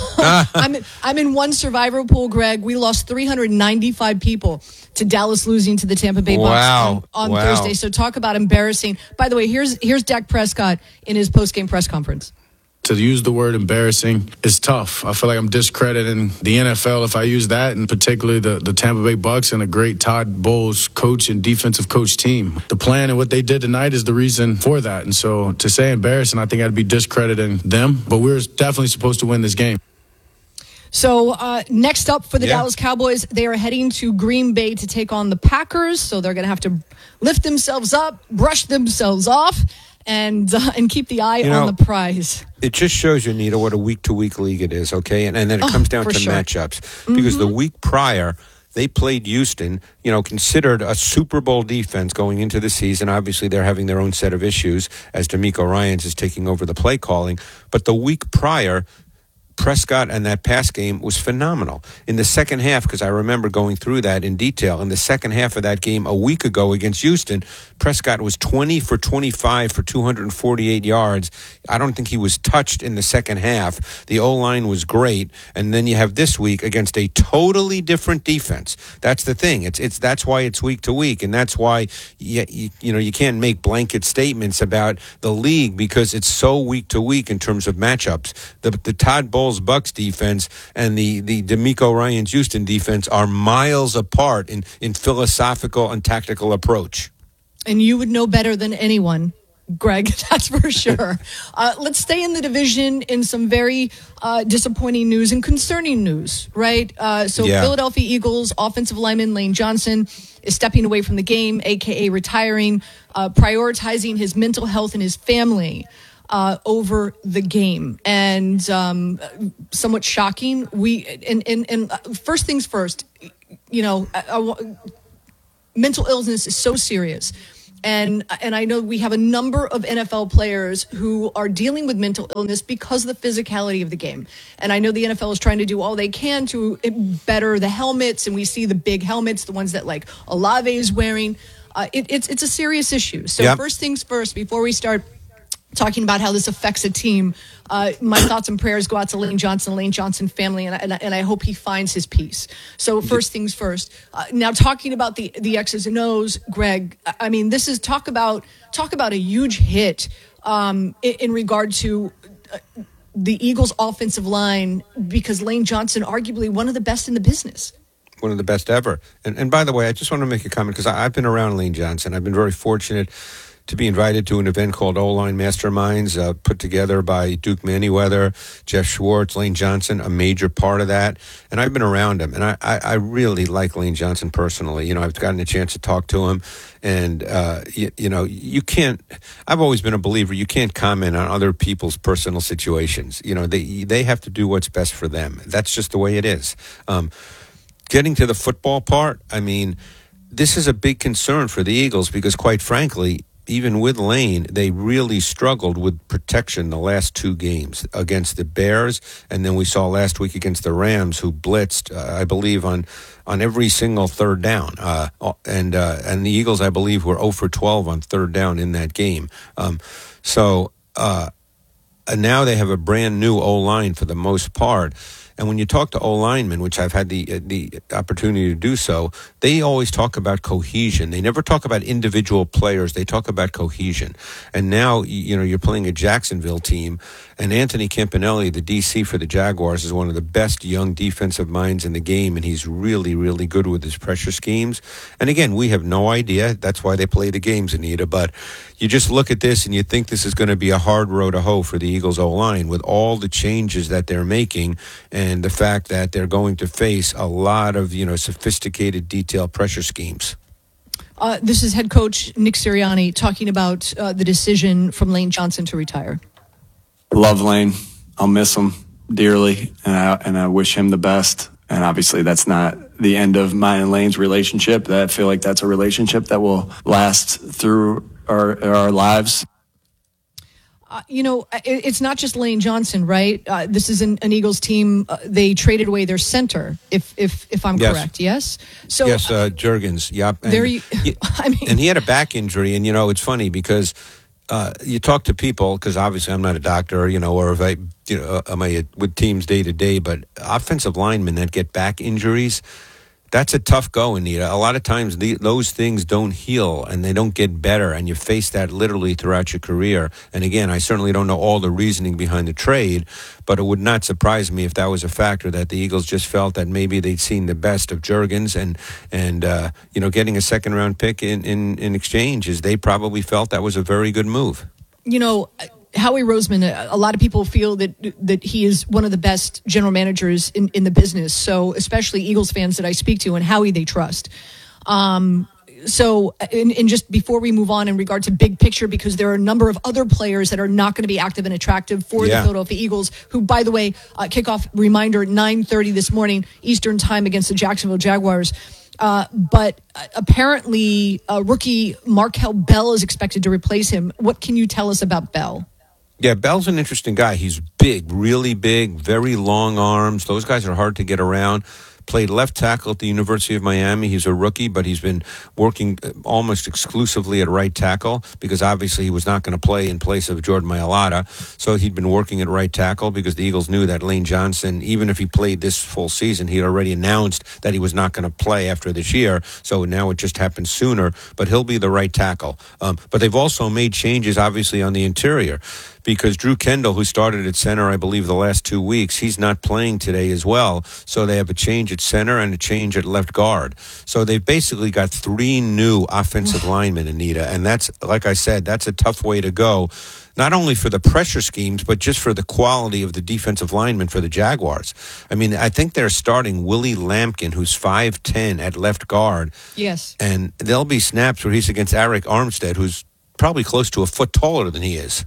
Speaker 30: I'm in, I'm in one survivor pool, Greg. We lost three hundred ninety-five people to Dallas losing to the Tampa Bay Bucks
Speaker 31: wow.
Speaker 30: on, on
Speaker 31: wow.
Speaker 30: Thursday. So talk about embarrassing. By the way, here's here's Dak Prescott in his post-game press conference.
Speaker 29: To use the word embarrassing is tough. I feel like I'm discrediting the N F L if I use that, and particularly the, the Tampa Bay Bucks and a great Todd Bowles coach and defensive coach team. The plan and what they did tonight is the reason for that. And so to say embarrassing, I think I'd be discrediting them. But we're definitely supposed to win this game.
Speaker 30: So uh, next up for the
Speaker 31: yeah.
Speaker 30: Dallas Cowboys, they are heading to Green Bay to take on the Packers. So they're going to have to lift themselves up, brush themselves off, and uh, and keep the eye
Speaker 31: you know,
Speaker 30: on the prize.
Speaker 31: It just shows you, Nita, what a week-to-week league it is, okay? And, and then it
Speaker 30: oh,
Speaker 31: comes down to
Speaker 30: sure.
Speaker 31: matchups. Because mm-hmm. the week prior, they played Houston, you know, considered a Super Bowl defense going into the season. Obviously, they're having their own set of issues as DeMeco Ryans is taking over the play calling. But the week prior, Prescott and that pass game was phenomenal. In the second half, because I remember going through that in detail, in the second half of that game a week ago against Houston, Prescott was twenty for twenty-five for two hundred forty-eight yards. I don't think he was touched in the second half. The O-line was great. And then you have this week against a totally different defense. That's the thing. It's it's that's why it's week to week, and that's why you, you, you know you can't make blanket statements about the league because it's so week to week in terms of matchups. The the Todd Bowles Bucks defense and the, the DeMeco Ryans Houston defense are miles apart in, in philosophical and tactical approach.
Speaker 30: And you would know better than anyone Greg, that's for sure. Uh, let's stay in the division in some very uh, disappointing news and concerning news, right? Uh, so
Speaker 31: Yeah.
Speaker 30: Philadelphia Eagles offensive lineman Lane Johnson is stepping away from the game, a k a retiring, uh, prioritizing his mental health and his family uh, over the game. And um, somewhat shocking. We and, and, and first things first, you know, I, I, mental illness is so serious. And and I know we have a number of N F L players who are dealing with mental illness because of the physicality of the game. And I know the N F L is trying to do all they can to better the helmets. And we see the big helmets, the ones that like Olave is wearing. Uh, it, it's it's a serious issue. So
Speaker 31: Yep.
Speaker 30: first things first, before we start talking about how this affects a team, uh, my thoughts and prayers go out to Lane Johnson, Lane Johnson family, and I, and I, and I hope he finds his peace. So first things first. Uh, now talking about the the X's and O's, Greg. I mean, this is talk about talk about a huge hit um, in, in regard to uh, the Eagles' offensive line, because Lane Johnson, arguably one of the best in the business.
Speaker 31: One of the best ever. And, and by the way, I just want to make a comment because I've been around Lane Johnson. I've been very fortunate to be invited to an event called O-Line Masterminds, uh, put together by Duke Manyweather, Jeff Schwartz, Lane Johnson, a major part of that. And I've been around him. And I, I, I really like Lane Johnson personally. You know, I've gotten a chance to talk to him. And, uh, you, you know, you can't, I've always been a believer, you can't comment on other people's personal situations. You know, they, they have to do what's best for them. That's just the way it is. Um, getting to the football part, I mean, this is a big concern for the Eagles because, quite frankly, even with Lane, they really struggled with protection the last two games against the Bears, and then we saw last week against the Rams, who blitzed, uh, I believe, on on every single third down. Uh, and uh, and the Eagles, I believe, were zero for twelve on third down in that game. Um, so uh, now they have a brand new O-line for the most part. And when you talk to O-linemen, which I've had the uh, the opportunity to do so, they always talk about cohesion. They never talk about individual players. They talk about cohesion. And now, you know, you're playing a Jacksonville team, and Anthony Campanelli, the D C for the Jaguars, is one of the best young defensive minds in the game, and he's really, really good with his pressure schemes. And again, we have no idea. That's why they play the games, Anita. But you just look at this and you think this is going to be a hard road to hoe for the Eagles O-line with all the changes that they're making and the fact that they're going to face a lot of, you know, sophisticated detail pressure schemes.
Speaker 30: Uh, this is head coach Nick Sirianni talking about uh, the decision from Lane Johnson to retire.
Speaker 1: Love Lane. I'll miss him dearly, and I, and I wish him the best. And obviously that's not the end of mine and Lane's relationship. I feel like that's a relationship that will last through our, our lives.
Speaker 30: Uh, you know, it, it's not just Lane Johnson, right? Uh, this is an, an Eagles team. Uh, they traded away their center, if if if I'm
Speaker 31: Yes.
Speaker 30: correct. Yes. So
Speaker 31: yes, uh, Jurgens. Yep. And
Speaker 30: there you.
Speaker 31: he,
Speaker 30: I mean,
Speaker 31: and he had a back injury, and you know it's funny because uh, you talk to people because obviously I'm not a doctor, you know, or if I, you know, am I with teams day to day, but offensive linemen that get back injuries. That's a tough go, Anita. A lot of times the, those things don't heal and they don't get better, and you face that literally throughout your career. And again, I certainly don't know all the reasoning behind the trade, but it would not surprise me if that was a factor that the Eagles just felt that maybe they'd seen the best of Jurgens and, and uh, you know, getting a second-round pick in, in, in exchange is they probably felt that was a very good move.
Speaker 30: you know, Howie Roseman, a lot of people feel that that he is one of the best general managers in, in the business. So especially Eagles fans that I speak to, and Howie they trust. Um, so, and, and just before we move on in regard to big picture, because there are a number of other players that are not going to be active and attractive for
Speaker 31: Yeah.
Speaker 30: the Philadelphia Eagles, who, by the way, uh, kickoff reminder, nine thirty this morning, Eastern time against the Jacksonville Jaguars. Uh, but uh, apparently uh, rookie Markel Bell is expected to replace him. What can you tell us about Bell?
Speaker 31: Yeah, Bell's an interesting guy. He's big, really big, very long arms. Those guys are hard to get around. Played left tackle at the University of Miami. He's a rookie, but he's been working almost exclusively at right tackle because obviously he was not going to play in place of Jordan Mailata. So he'd been working at right tackle because the Eagles knew that Lane Johnson, even if he played this full season, he had already announced that he was not going to play after this year. So now it just happened sooner, but he'll be the right tackle. Um, but they've also made changes, obviously, on the interior. because Drew Kendall, who started at center, I believe, the last two weeks, he's not playing today as well. So they have a change at center and a change at left guard. So they've basically got three new offensive linemen, Anita. And that's, like I said, that's a tough way to go. Not only for the pressure schemes, but just for the quality of the defensive linemen for the Jaguars. I mean, I think they're starting Willie Lampkin, who's five ten at left guard.
Speaker 30: Yes.
Speaker 31: And there'll be snaps where he's against Eric Armstead, who's probably close to a foot taller than he is.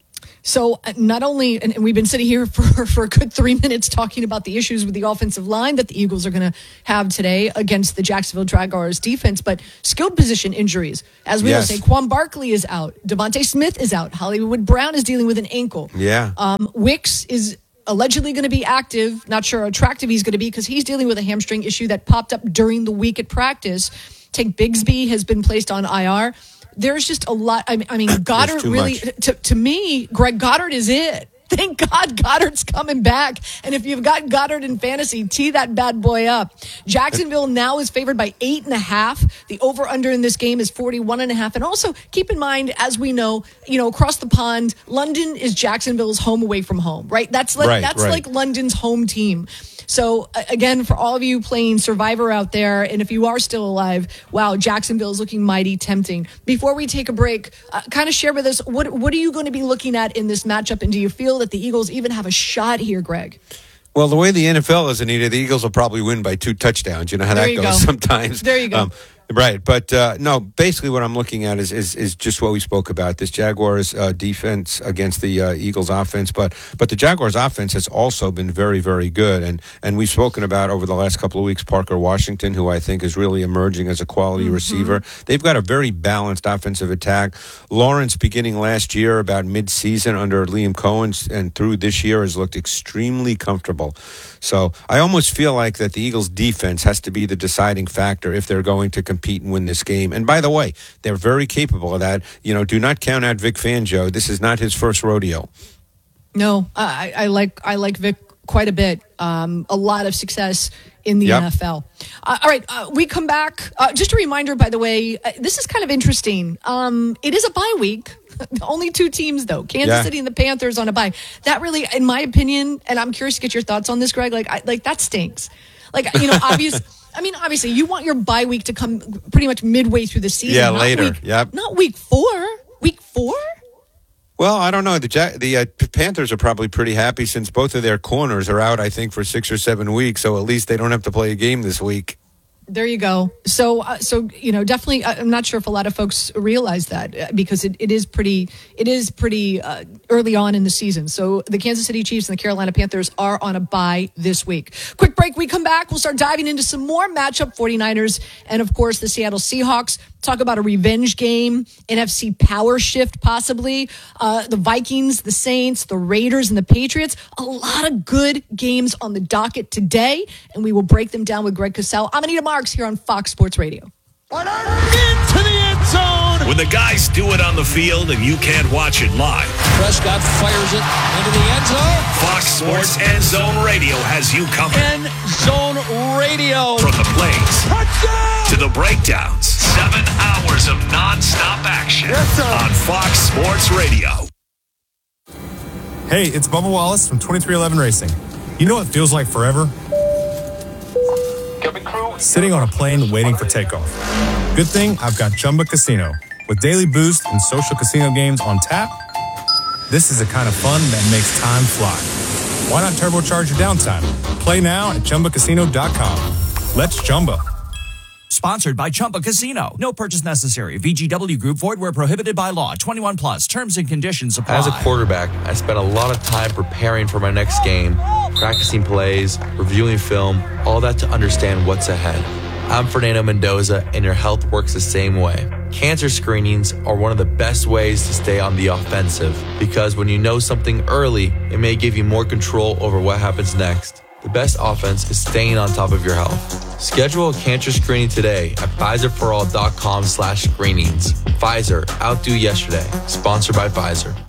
Speaker 30: So not only, and we've been sitting here for, for a good three minutes talking about the issues with the offensive line that the Eagles are going to have today against the Jacksonville Jaguars defense, but skilled position injuries. As we
Speaker 31: Yes.
Speaker 30: know, Saquon Barkley is out. Devontae Smith is out. Hollywood Brown is dealing with an ankle.
Speaker 31: Yeah.
Speaker 30: Um, Wicks is allegedly going to be active. Not sure how attractive he's going to be because he's dealing with a hamstring issue that popped up during the week at practice. Tank Bigsby has been placed on I R. There's just a lot. I mean, I mean Goddard really, to, to me, Greg Goddard is it. Thank God Goddard's coming back. And if you've got Goddard in fantasy, tee that bad boy up. Jacksonville now is favored by eight and a half. The over-under in this game is forty-one and a half. And also keep in mind, as we know, you know, across the pond, London is Jacksonville's home away from home, right? That's like,
Speaker 31: Right,
Speaker 30: that's
Speaker 31: right.
Speaker 30: like London's home team. So uh, again, for all of you playing Survivor out there, and if you are still alive, wow, Jacksonville is looking mighty tempting. Before we take a break, uh, kind of share with us, what what are you going to be looking at in this matchup, and do you feel that the Eagles even have a shot here, Greg?
Speaker 31: Well, the way the N F L is, Anita, the Eagles will probably win by two touchdowns. You know how
Speaker 30: There
Speaker 31: that
Speaker 30: you
Speaker 31: goes
Speaker 30: go.
Speaker 31: sometimes.
Speaker 30: There you go.
Speaker 31: Um, right. But uh, no, basically what I'm looking at is is, is just what we spoke about, this Jaguars uh, defense against the uh, Eagles offense. But but the Jaguars offense has also been very, very good. And, and we've spoken about over the last couple of weeks, Parker Washington, who I think is really emerging as a quality
Speaker 30: Mm-hmm.
Speaker 31: receiver. They've got a very balanced offensive attack. Lawrence, beginning last year, about mid-season under Liam Cohen, and through this year, has looked extremely comfortable. So I almost feel like that the Eagles' defense has to be the deciding factor if they're going to compete and win this game. And by the way, they're very capable of that. You know, do not count out Vic Fangio. This is not his first rodeo.
Speaker 30: No, I, I like I like Vic quite a bit. Um, a lot of success in the
Speaker 31: Yep.
Speaker 30: N F L. Uh, all right, uh, we come back. Uh, just a reminder, by the way, uh, this is kind of interesting. Um, it is a bye week. Only two teams, though. Kansas
Speaker 31: Yeah.
Speaker 30: City and the Panthers on a bye. That really, in my opinion, and I'm curious to get your thoughts on this, Greg, like, I, like that stinks. Like, you know, obvious. I mean, obviously, you want your bye week to come pretty much midway through the season.
Speaker 31: Yeah,
Speaker 30: not
Speaker 31: later.
Speaker 30: Week,
Speaker 31: Yep.
Speaker 30: Not week four. Week four?
Speaker 31: Well, I don't know. The Ja- the uh, Panthers are probably pretty happy since both of their corners are out, I think, for six or seven weeks. So at least they don't have to play a game this week.
Speaker 30: There you go. So, uh, so you know, definitely. uh, I'm not sure if a lot of folks realize that uh, because it, it is pretty, it is pretty uh, early on in the season. So, the Kansas City Chiefs and the Carolina Panthers are on a bye this week. Quick break. We come back. We'll start diving into some more matchup. forty-niners and of course the Seattle Seahawks. Talk about a revenge game, N F C power shift possibly. Uh, the Vikings, the Saints, the Raiders, and the Patriots. A lot of good games on the docket today, and we will break them down with Greg Cosell. I'm Anita Marks here on Fox Sports Radio.
Speaker 5: Into the end zone. When the guys do it on the field and you can't watch it live,
Speaker 23: Prescott fires it into the end zone.
Speaker 5: Fox Sports End Zone Radio has you covered.
Speaker 23: End Zone Radio.
Speaker 5: From the plays to the breakdowns, seven hours of nonstop action on Fox Sports Radio.
Speaker 11: Hey, it's Bubba Wallace from twenty-three eleven Racing. You know what feels like forever? Sitting on a plane waiting for takeoff. Good thing I've got Chumba Casino. With daily boost and social casino games on tap, this is the kind of fun that makes time fly. Why not turbocharge your downtime? Play now at Chumba Casino dot com. Let's Chumba.
Speaker 12: Sponsored by Chumba Casino. No purchase necessary. V G W Group. Void where prohibited by law. twenty-one plus. Terms and conditions apply.
Speaker 13: As a quarterback, I spent a lot of time preparing for my next game, practicing plays, reviewing film, all that to understand what's ahead. I'm Fernando Mendoza, and your health works the same way. Cancer screenings are one of the best ways to stay on the offensive because when you know something early, it may give you more control over what happens next. The best offense is staying on top of your health. Schedule a cancer screening today at Pfizer for all dot com slash screenings. Pfizer, outdo yesterday. Sponsored by Pfizer.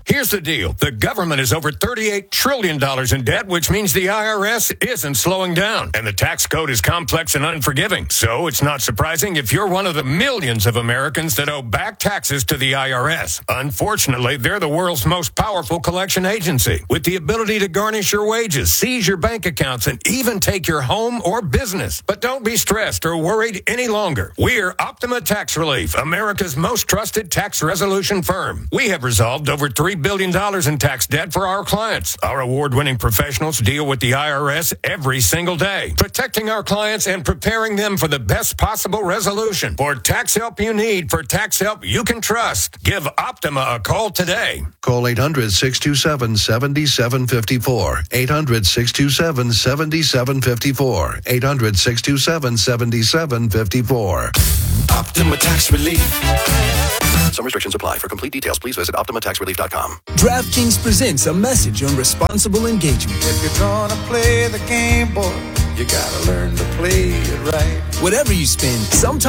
Speaker 3: Here's the deal. The government is over thirty-eight trillion dollars in debt, which means the I R S isn't slowing down. And the tax code is complex and unforgiving. So it's not surprising if you're one of the millions of Americans that owe back taxes to the I R S. Unfortunately, they're the world's most powerful collection agency, with the ability to garnish your wages, seize your bank accounts, and even take your home or business. But don't be stressed or worried any longer. We're Optima Tax Relief, America's most trusted tax resolution firm. We have resolved over three billion dollars in tax debt for our clients. Our award-winning professionals deal with the I R S every single day, protecting our clients and preparing them for the best possible resolution. For tax help you need, for tax help you can trust, give Optima a call today.
Speaker 4: Call eight hundred, six two seven, seven seven five four. eight hundred, six two seven, seven seven five four. eight hundred, six two seven, seven seven five four.
Speaker 5: Optima Tax Relief.
Speaker 4: Some restrictions apply. For complete details, please visit optima tax relief dot com.
Speaker 14: DraftKings presents a message on responsible engagement.
Speaker 15: If you're gonna play the game, boy, you gotta learn to play it right.
Speaker 14: Whatever you spend, sometimes